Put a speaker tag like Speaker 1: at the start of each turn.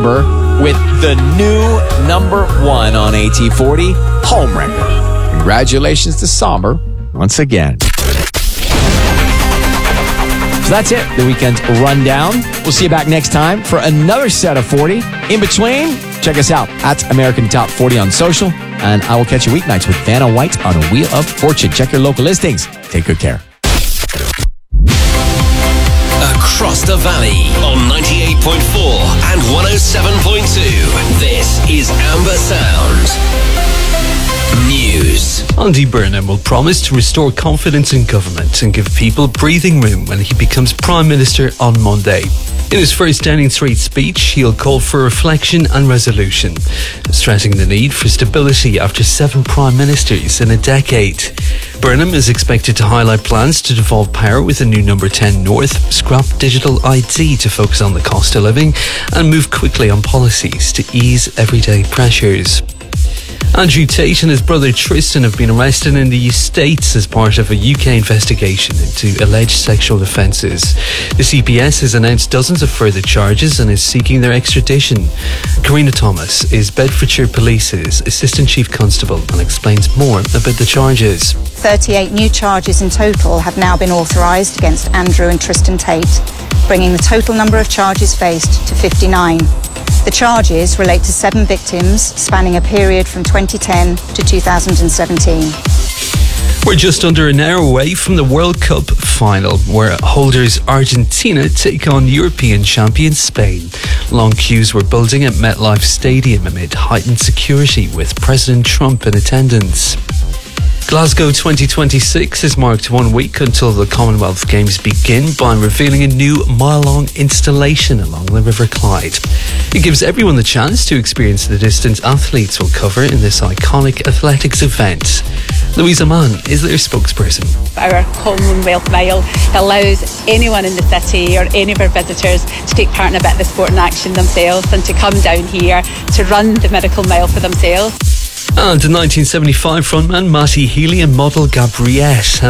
Speaker 1: December with the new number 1 on AT40, Homewrecker. Congratulations to Somber once again. So that's it, the weekend rundown. We'll see you back next time for another set of 40. In between, check us out at American Top 40 on social. And I will catch you weeknights with Vanna White on a Wheel of Fortune. Check your local listings. Take good care.
Speaker 2: Across the valley on 98.4 and 107.2. This is Amber Sound News.
Speaker 3: Andy Burnham will promise to restore confidence in government and give people breathing room when he becomes Prime Minister on Monday. In his first Downing Street speech, he'll call for reflection and resolution, stressing the need for stability after 7 Prime Ministers in a decade. Burnham is expected to highlight plans to devolve power with a new Number 10 North, scrap digital ID to focus on the cost of living, and move quickly on policies to ease everyday pressures. Andrew Tate and his brother Tristan have been arrested in the States as part of a UK investigation into alleged sexual offences. The CPS has announced dozens of further charges and is seeking their extradition. Karina Thomas is Bedfordshire Police's Assistant Chief Constable and explains more about the charges.
Speaker 4: 38 new charges in total have now been authorised against Andrew and Tristan Tate, bringing the total number of charges faced to 59. The charges relate to 7 victims spanning a period from 2010 to 2017.
Speaker 3: We're just under an hour away from the World Cup final, where holders Argentina take on European champions Spain. Long queues were building at MetLife Stadium amid heightened security, with President Trump in attendance. Glasgow 2026 has marked 1 week until the Commonwealth Games begin by revealing a new mile-long installation along the River Clyde. It gives everyone the chance to experience the distance athletes will cover in this iconic athletics event. Louisa Mann is their spokesperson.
Speaker 5: Our Commonwealth Mile allows anyone in the city or any of our visitors to take part in a bit of the sport and action themselves and to come down here to run the Miracle Mile for themselves.
Speaker 3: And 1975 frontman Matty Healy and model Gabriette